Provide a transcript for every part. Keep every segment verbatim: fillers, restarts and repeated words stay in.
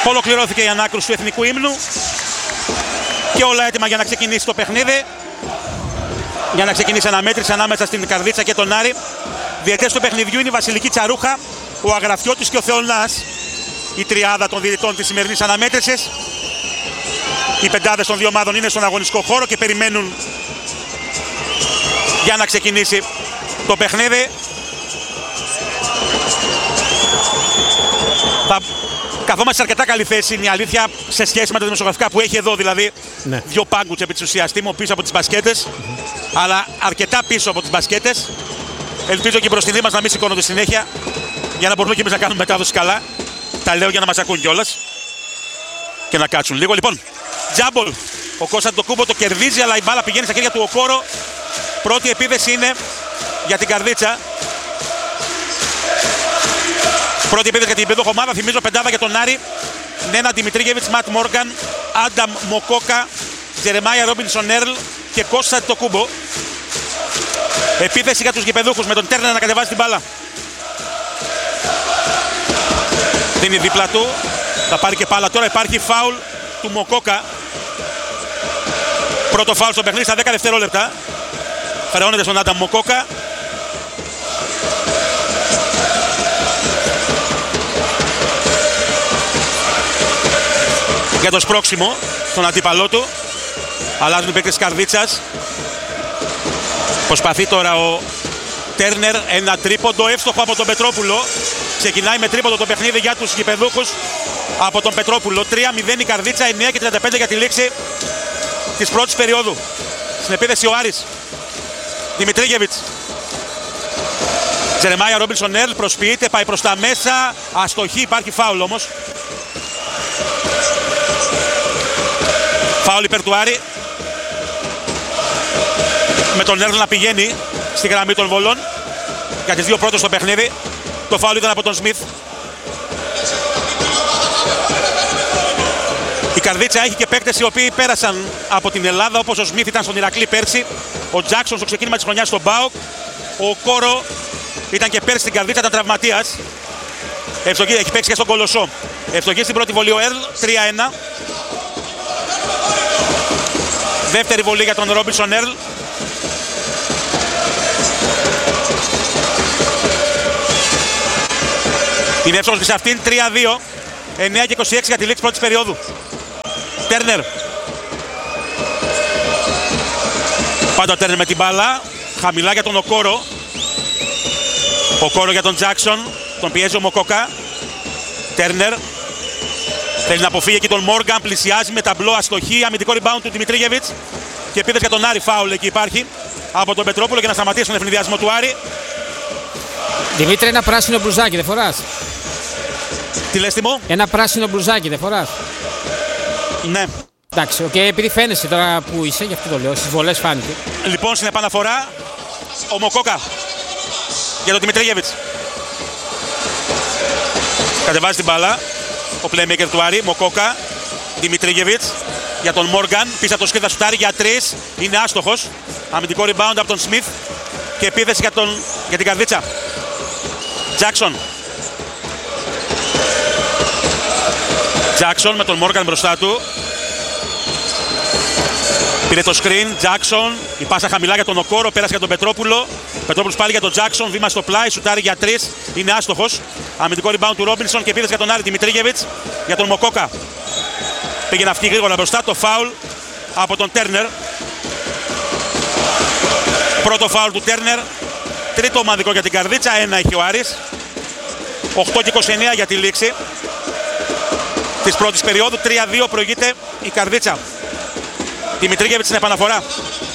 Ολοκληρώθηκε η ανάκρουση του εθνικού ύμνου και όλα έτοιμα για να ξεκινήσει το παιχνίδι. Για να ξεκινήσει αναμέτρηση ανάμεσα στην Καρδίτσα και τον Άρη. Διαιτές του παιχνιδιού είναι η Βασιλική Τσαρούχα, ο Αγραφιώτης και ο Θεολνάς. Η τριάδα των διαιτητών της σημερινής αναμέτρησης. Οι πεντάδες των δύο ομάδων είναι στον αγωνιστικό χώρο και περιμένουν για να ξεκινήσει το παιχνίδι. Θα καθόμαστε σε αρκετά καλή θέση, είναι η αλήθεια, σε σχέση με τα δημοσιογραφικά που έχει εδώ, δηλαδή ναι. Δύο πάγκους επί της ουσίας, τίμω πίσω από τις μπασκέτες, mm-hmm. αλλά αρκετά πίσω από τις μπασκέτες. Ελπίζω και οι μπροστινοί μας να μην σηκώνονται συνέχεια για να μπορούμε και εμείς να κάνουμε μετάδοση καλά. Τα λέω για να μας ακούν κιόλας και να κάτσουν λίγο. Λοιπόν, τζάμπολ. Ο Κώστας Αντετοκούμπο το κερδίζει, αλλά η μπάλα πηγαίνει στα χέρια του Οκόρο. Πρώτη επίθεση είναι για την Καρδίτσα. Πρώτη επίθεση για την υπηδόχο ομάδα. Θυμίζω πεντάδα για τον Άρη. Νένα Δημητρίγεβιτς, Ματ Μόργαν, Άνταμ Μοκόκα, Τζερεμάια Ρόμπινσον Έρλ και Κώστας Αντετοκούμπο. Επίθεση για τους γηπεδούχους με τον Τέρνερ να κατεβάζει την μπάλα. Δίνει δίπλα του. Θα πάρει και πάλα τώρα. Υπάρχει φάουλ του Μοκόκα. Πρώτο φάουλ στο παιχνίδι στα δέκα δευτερόλεπτα. Χρεώνεται στον Άνταμ Μοκόκα. Για το σπρώξιμο στον αντίπαλό του. Αλλάζουν οι παίκτες της Καρδίτσας. Προσπαθεί τώρα ο Τέρνερ, ένα τρίποντο εύστοχο από τον Πετρόπουλο. Ξεκινάει με τρίποντο το παιχνίδι για τους γηπεδούχους από τον Πετρόπουλο. τρία μηδέν η Καρδίτσα, εννέα και τριάντα πέντε για τη λήξη της πρώτης περίοδου. Στην επίθεση ο Άρης. Δημητρίγεβιτς. Τζερεμάια Ρόμπινσον Έρλ προσποιείται, πάει προς τα μέσα. Αστοχή, υπάρχει φάουλ όμως. Φάουλ υπέρ του Άρη. Με τον Έρλ να πηγαίνει στη γραμμή των βολών για τις δύο πρώτες στο παιχνίδι. Το φάουλ ήταν από τον Σμιθ. Η Καρδίτσα έχει και παίκτες οι οποίοι πέρασαν από την Ελλάδα, όπως ο Σμιθ ήταν στον Ηρακλή πέρσι, ο Τζάκσον στο ξεκίνημα της χρονιάς στον ΠΑΟΚ, ο Κόρο ήταν και πέρσι στην Καρδίτσα, ήταν τραυματίας. Ευστοχή, έχει παίξει και στον Κολοσσό. Ευστοχή στην πρώτη βολή ο Έρλ, τρία ένα. Δεύτερη βολή για τον Ρόμπινσον Έρλ. Είναι εύστοχος και σε αυτήν, τρία δύο. εννέα και είκοσι έξι για τη λήξη πρώτης περίοδου. Τέρνερ. Πάντα ο Τέρνερ με την μπάλα. Χαμηλά για τον Οκόρο. Οκόρο για τον Τζάκσον. Τον πιέζει ο Μοκόκα. Τέρνερ. Θέλει να αποφύγει εκεί τον Μόργαν. Πλησιάζει με ταμπλό αστοχή. Αμυντικό rebound του Δημητρίγεβιτς. Και επίθεση για τον Άρη. Φάουλ εκεί υπάρχει. Από τον Πετρόπουλο για να σταματήσει τον ευνηδιασμό του Άρη. Δημήτρη, ένα πράσινο μπλουζάκι δεν φοράς? Τι λες, Τιμό? Ένα πράσινο μπλουζάκι δεν φοράς? Ναι. Εντάξει, okay, επειδή φαίνεσαι τώρα που είσαι, γι' αυτό το λέω. Στις βολές φάνηκε. Λοιπόν, στην επαναφορά ο Μοκόκα για τον Δημητρίγεβιτς. Κατεβάζει την μπάλα ο playmaker του Άρη. Μοκόκα, Δημητρίγεβιτς για τον Μόργαν. Πίσω από το σκριν θα σουτάρει για τρεις. Είναι άστοχος. Αμυντικό rebound από τον Σμιθ. Και επίθεση για, τον, για την Καρδίτσα. Τζάκσον. Τζάκσον με τον Μόργαν μπροστά του. Πήρε το screen, Τζάκσον. Η πάσα χαμηλά για τον Οκόρο, πέρασε για τον Πετρόπουλο. Πετρόπουλος πάλι για τον Τζάκσον, βήμα στο πλάι, σουτάρει για τρεις. Είναι άστοχος. Αμυντικό rebound του Ρόμπινσον και επίθεση για τον Άρη Δημητρίγεβιτς. Για τον Μοκόκα. Πήγε να φύγει γρήγορα μπροστά. Το φάουλ από τον Τέρνερ. Πρώτο φάουλ του Τέρνερ. Τρίτο ομαδικό για την Καρδίτσα. Ένα έχει ο Άρης. οκτώ και είκοσι εννέα για τη λήξη της πρώτης περίοδου. τρία δύο προηγείται η Καρδίτσα. Δημητρίγεβιτς στην επαναφορά.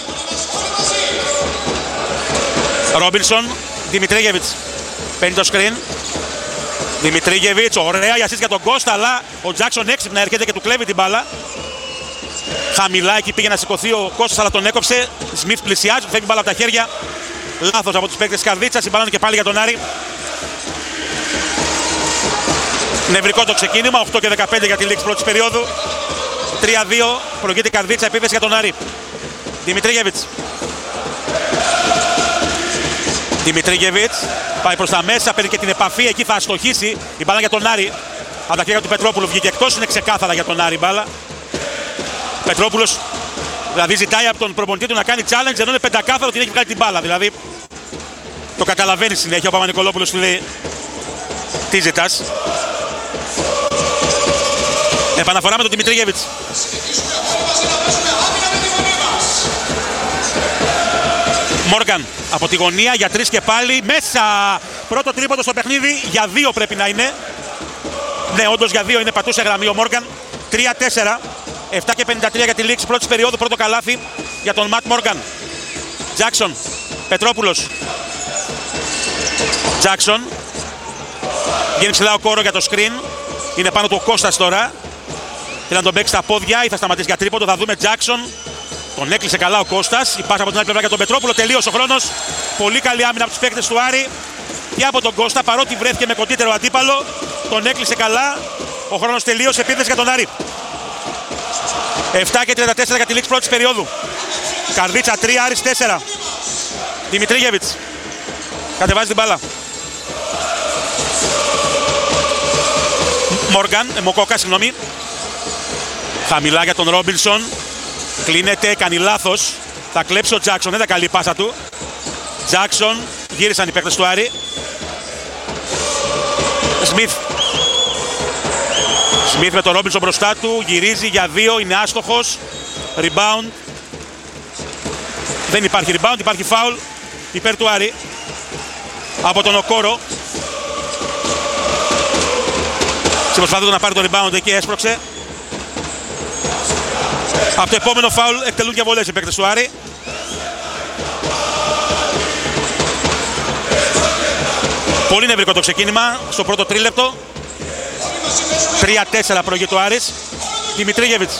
Ρόμπινσον, Δημητρίγεβιτς. Παίρνει το screen. Δημητρίγεβιτς, ωραία η assist για τον Κώστα, αλλά ο Τζάκσον έξυπνα έρχεται και του κλέβει την μπάλα. Χαμηλά εκεί πήγε να σηκωθεί ο Κώστας, αλλά τον έκοψε. Σμιθ πλησιάζει, του φεύγει μπάλα από τα χέρια. Λάθος από τους παίκτες της Καρδίτσας, η μπάλα είναι και πάλι για τον Άρη. Νευρικό το ξεκίνημα, οκτώ και δεκαπέντε για τη λήξη πρώτης περίοδου. τρία δύο, προηγείται η Καρδίτσα, επίθεση για τον Άρη. Δημητρίγεβιτς. Δημητρίγεβιτς πάει προς τα μέσα, παίρνει και την επαφή, εκεί θα αστοχίσει η μπάλα για τον Άρη. Από τα χέρια του Πετρόπουλου βγήκε εκτός, είναι ξεκάθαρα για τον Άρη μπάλα. Πετρόπουλος δηλαδή ζητάει από τον προπονητή του να κάνει challenge, ενώ είναι πεντακάθαρο ότι έχει βγάλει την μπάλα. Δηλαδή το καταλαβαίνει συνέχεια ο Παπα-Νικολόπουλος, του λέει τι ζητάς. Επαναφορά με τον Δημητρίγεβιτς. Μόργαν από τη γωνία για τρεις και πάλι μέσα. Πρώτο τρίποντο στο παιχνίδι, για δύο πρέπει να είναι. Ναι, όντως για δύο είναι, πατούσε γραμμή ο Μόργαν. τρία τέσσερα, επτά και πενήντα τρία για τη λήξη πρώτης περίοδου. Πρώτο καλάθι για τον Ματ Μόργαν. Τζάκσον, Πετρόπουλος. Τζάκσον. Βγαίνει ψηλά ο Κόρο για το screen. Είναι πάνω του ο Κώστας τώρα. Θέλει να τον παίξει στα πόδια ή θα σταματήσει για τρίποντο. Θα δούμε. Τζάκσον. Τον έκλεισε καλά ο Κώστας. Η πάσα από την άλλη πλευρά για τον Πετρόπουλο. Τελείωσε ο χρόνος. Πολύ καλή άμυνα από τους παίκτες του Άρη. Και από τον Κώστα, παρότι βρέθηκε με κοντύτερο αντίπαλο, τον έκλεισε καλά. Ο χρόνος τελείωσε. Επίθεση για τον Άρη. επτά και τριάντα τέσσερα για τη λήξη πρώτης περίοδου. Καρδίτσα τρία, Άρης τέσσερα. Δημητρίγεβιτς. Κατεβάζει την μπάλα. Μόργαν, ε, Μοκόκα, συγγνώμη. Χαμηλά για τον Ρόμπινσον. Κλείνεται, κάνει λάθος. Θα κλέψει ο Τζάκσον, δεν τα καλή πάσα του. Τζάκσον, γύρισαν οι παίκτες του Άρη. Σμιθ. Σμιθ με τον Ρόμπινσον μπροστά του, γυρίζει για δύο, είναι άστοχος. Rebound. Δεν υπάρχει rebound, υπάρχει foul υπέρ του Άρη. Από τον Οκόρο. Προσπαθούν να πάρει το rebound εκεί, έσπρωξε. Από το επόμενο φάουλ εκτελούν διαβολές οι παίκτες του Άρη. Πολύ νευρικό το ξεκίνημα στο πρώτο τρίλεπτο. τρία τέσσερα προηγεί το Άρης. Δημητρίγεβιτς.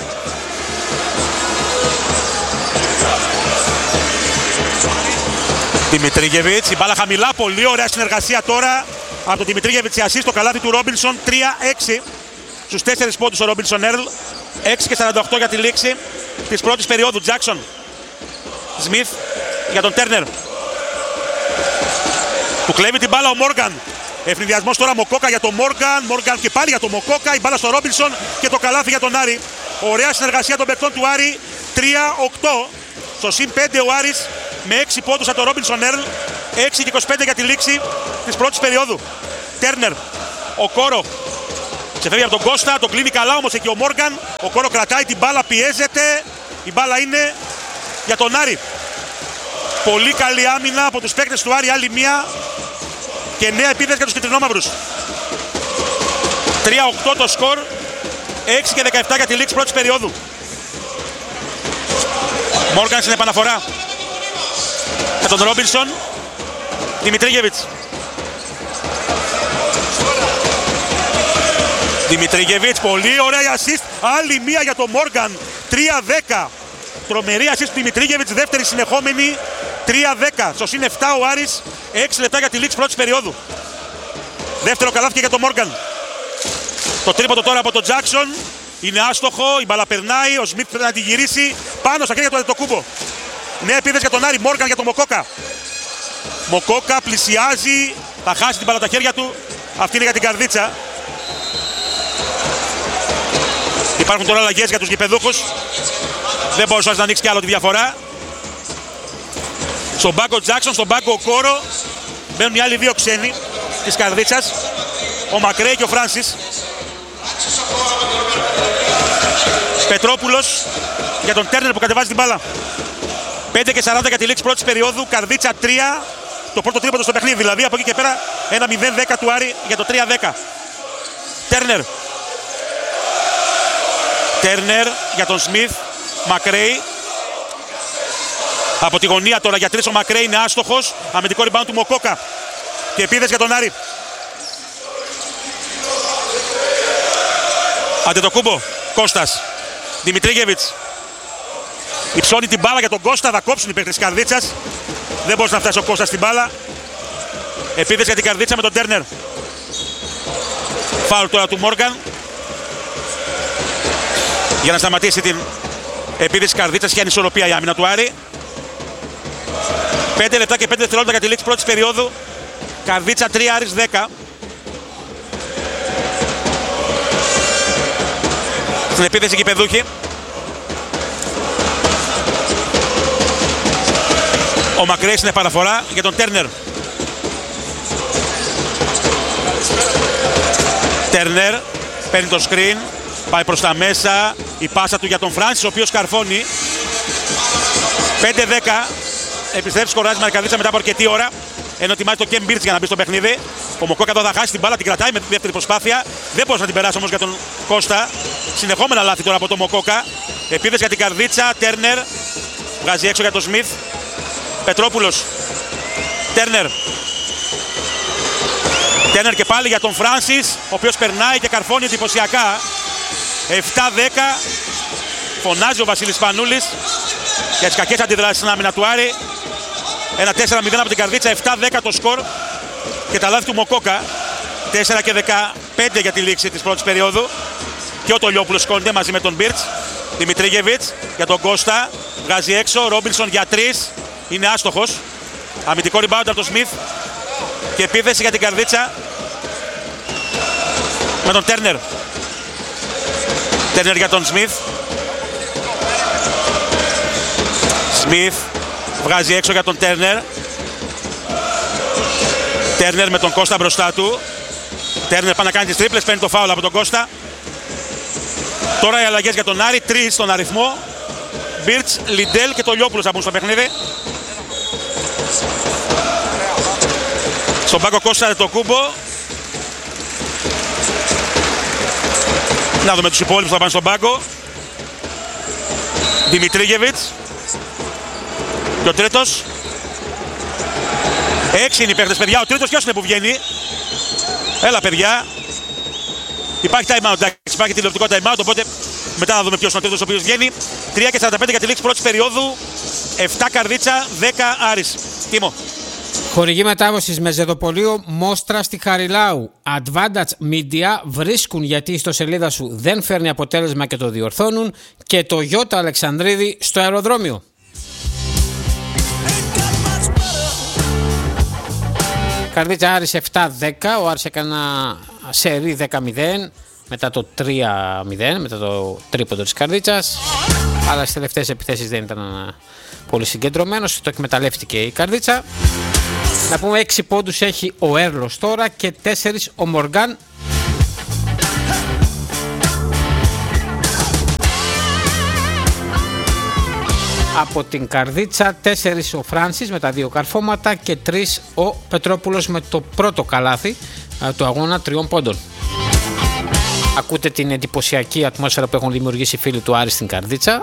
Δημητρίγεβιτς, η μπάλα χαμηλά, πολύ ωραία συνεργασία τώρα από τον Δημητρίγεβιτς, η ασίστ, το καλάθι του Ρόμπινσον. Τρία έξι στους τέσσερις πόντους ο Ρόμπινσον Έρλ. έξι και σαράντα οκτώ για τη λήξη της πρώτης περίοδου. Τζάκσον. Σμιθ για τον Τέρνερ. Του κλέβει την μπάλα ο Μόργαν. Ευνηδιασμός τώρα Μοκόκα για τον Μόργαν. Μόργαν και πάλι για τον Μοκόκα. Η μπάλα στο Ρόμπινσον και το καλάθι για τον Άρη. Ωραία συνεργασία των παικτών του Άρη. τρία οκτώ. Στο συν πέντε ο Άρης με έξι πόντους από τον Ρόμπινσον Έρλ. έξι και είκοσι πέντε για τη λήξη της πρώτης περίοδου. Τέρνερ. Ο Κόρο. Ξεφεύγει από τον Κώστα, τον κλείνει καλά όμως εκεί ο Μόργαν. Ο Κόρο κρατάει την μπάλα, πιέζεται. Η μπάλα είναι για τον Άρη. Πολύ καλή άμυνα από τους παίκτες του Άρη, άλλη μία. Και νέα επίθεση για τους κυτρινόμαυρους. τρία οκτώ το σκορ. έξι και δεκαεπτά για τη λήξη πρώτης περίοδου. Μόργαν στην επαναφορά. Για τον Ρόμπινσον. Δημητρίγεβιτς. Δημητρίγεβιτς, πολύ ωραία η assist. Άλλη μία για τον Μόργαν. τρία δέκα. Τρομερή assist του Δημητρίγεβιτς, δεύτερη συνεχόμενη. τρία δέκα. Στο συν επτά ο Άρης. έξι λεπτά για τη λήξη πρώτης περίοδου. Δεύτερο καλάθι και για τον Μόργαν. Το τρίποντο τώρα από τον Τζάκσον. Είναι άστοχο, η μπάλα περνάει. Ο Σμιθ πρέπει να τη γυρίσει πάνω στα χέρια του Αντετοκούμπο. Νέα επίθεση για τον Άρη. Μόργαν για τον Μοκόκα. Μοκόκα πλησιάζει. Θα χάσει την μπάλα τα χέρια του. Αυτή είναι για την καρδίτσα. Υπάρχουν τώρα αλλαγές για τους γηπεδούχους. Δεν μπορούσε να ανοίξει κι άλλο τη διαφορά. Στον πάγκο Τζάκσον, στον πάγκο ο Κόρο. Μπαίνουν οι άλλοι δύο ξένοι της καρδίτσας. Ο Μακρέι και ο Φράνσις. Πετρόπουλος για τον Τέρνερ που κατεβάζει την μπάλα. πέντε και σαράντα για τη λήξη πρώτης περίοδου. Καρδίτσα τρία. Το πρώτο τρίποντο στο παιχνίδι. Δηλαδή από εκεί και πέρα ένα μηδέν δέκα του Άρη για το τρία δέκα. Τέρνερ. Τέρνερ για τον Σμιθ. Μακρέι. Από τη γωνία τώρα για τρεις ο Μακρέι είναι άστοχος. Αμυντικό rebound του Μοκόκα. Και επίθεση για τον Άρη. Αντετοκούμπο. Κώστας. Δημητρίγεβιτς. Υψώνει την μπάλα για τον Κώστα. Θα κόψουν οι παίκτες της καρδίτσας. Δεν μπορούσε να φτάσει ο Κώστας στην μπάλα. Επίθεση για την καρδίτσα με τον Τέρνερ. Φάουλ τώρα του Μόργαν. Για να σταματήσει την επίθεση της καρδίτσας και ανισορροπία η άμυνα του Άρη. πέντε λεπτά και πέντε δευτερόλεπτα για τη λήξη πρώτης περίοδου. Καρδίτσα τρία, Άρης δέκα. Στην επίθεση γηπεδούχοι. Ο Μακρέης είναι παραφορά για τον Τέρνερ. Τέρνερ παίρνει το screen, πάει προς τα μέσα. Η πάσα του για τον Φράνσις, ο οποίος καρφώνει. πέντε δέκα. Επιστρέφει σκοράζει με Καρδίτσα μετά από αρκετή ώρα. Ενώ ετοιμάζει το Κέμ Μπίρτς για να μπει στο παιχνίδι. Ο Μοκόκα εδώ θα χάσει την μπάλα, την κρατάει με τη δεύτερη προσπάθεια. Δεν μπορούσε να την περάσει όμως για τον Κώστα. Συνεχόμενα λάθη τώρα από τον Μοκόκα. Επίθεση για την Καρδίτσα. Τέρνερ βγάζει έξω για τον Σμιθ. Πετρόπουλος. Τέρνερ. Τέρνερ και πάλι για τον Φράνσις, ο οποίος περνάει και καρφώνει εντυπωσιακά. επτά δέκα. Φωνάζει ο Βασίλης Πανούλης για τις κακές αντιδράσεις στην άμυνα του Άρη. Ένα τέσσερα μηδέν από την Καρδίτσα, επτά δέκα το σκορ και τα λάθη του Μοκόκα. τέσσερα και δεκαπέντε για τη λήξη της πρώτης περίοδου. Και ο Τολιόπουλος σκόνται μαζί με τον Μπίρτς. Δημητρίγεβιτς για τον Κώστα. Βγάζει έξω. Ρόμπινσον για τρεις. Είναι άστοχος. Αμυντικό rebound από τον Σμιθ. Και επίθεση για την Καρδίτσα με τον Τέρνερ. Τέρνερ για τον Σμιθ. Σμιθ βγάζει έξω για τον Τέρνερ. Τέρνερ με τον Κώστα μπροστά του. Τέρνερ πάει να κάνει τις τρίπλες, παίρνει το φάουλ από τον Κώστα. Τώρα οι αλλαγές για τον Άρη, τρεις στον αριθμό. Μπίρτς, Λιντέλ και Τολιόπουλος θα μπουν στο παιχνίδι. Στον πάγκο Κώστα το Κούμπο. Να δούμε τους υπόλοιπους που θα πάνε στον πάγκο. Δημητρίγεβιτς. Και ο τρίτος. Έξι είναι οι παίχτες, παιδιά. Ο τρίτος ποιος είναι που βγαίνει? Έλα, παιδιά. Υπάρχει time out, υπάρχει τηλεοπτικό time out, οπότε μετά θα δούμε ποιος είναι ο τρίτος ο οποίος βγαίνει. τρία και σαράντα πέντε για τη λήξη πρώτης περίοδου. επτά Καρδίτσα, δέκα Άρης. Τίμο. Χορηγοί μετάδοσης με Ζεδοπολείο Μόστρα στη Χαριλάου. Advantage Media βρίσκουν γιατί η ιστοσελίδα σου δεν φέρνει αποτέλεσμα και το διορθώνουν. Και το Γιώτα Αλεξανδρίδη στο αεροδρόμιο. Καρδίτσα Άρης επτά δέκα. Ο Άρης έκανε ένα σερί δέκα μηδέν μετά το τρία μηδέν, μετά το τρίποντο της Καρδίτσας. Αλλά στις τελευταίες επιθέσεις δεν ήταν πολύ συγκεντρωμένος. Το εκμεταλλεύτηκε η Καρδίτσα. Να πούμε έξι πόντους έχει ο Έρλος τώρα και τέσσερις ο Μοργάν. Από την Καρδίτσα τέσσερις ο Φράνσις με τα δύο καρφώματα και τρεις ο Πετρόπουλος με το πρώτο καλάθι του αγώνα τριών πόντων. Ακούτε την εντυπωσιακή ατμόσφαιρα που έχουν δημιουργήσει οι φίλοι του Άρη στην Καρδίτσα.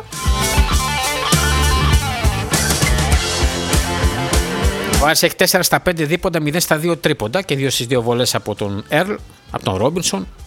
Ο Άρης έχει τέσσερα στα πέντε δίποντα, μηδέν στα δύο τρίποντα και δύο στις δύο βολές από τον Ερλ, από τον Ρόμπινσον.